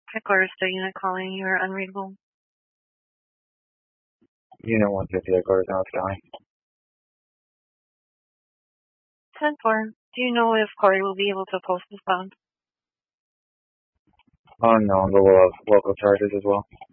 Headquarters to unit calling. You are unreadable. Unit 150 headquarters, now it's County. 10-4. Do you know if Corey will be able to post this bond? Unknown, but we'll have local charges as well.